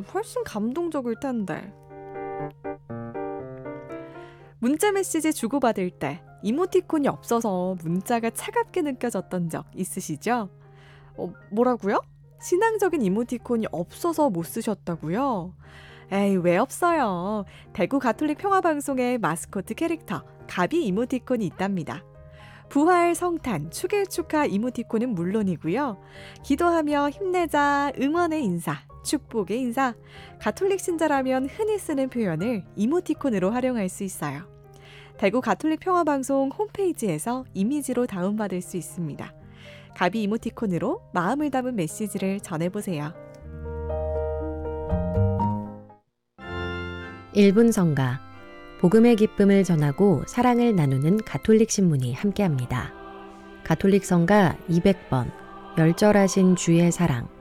훨씬 감동적일 텐데. 문자 메시지 주고받을 때 이모티콘이 없어서 문자가 차갑게 느껴졌던 적 있으시죠? 뭐라고요? 신앙적인 이모티콘이 없어서 못 쓰셨다고요? 에이, 왜 없어요? 대구 가톨릭 평화방송의 마스코트 캐릭터 가비 이모티콘이 있답니다. 부활, 성탄, 축일 축하 이모티콘은 물론이고요. 기도하며 힘내자, 응원의 인사, 축복의 인사, 가톨릭 신자라면 흔히 쓰는 표현을 이모티콘으로 활용할 수 있어요. 대구 가톨릭 평화방송 홈페이지에서 이미지로 다운받을 수 있습니다. 가비 이모티콘으로 마음을 담은 메시지를 전해보세요. 1분 성가, 복음의 기쁨을 전하고 사랑을 나누는 가톨릭 신문이 함께합니다. 가톨릭 성가 200번, 열절하신 주의 사랑,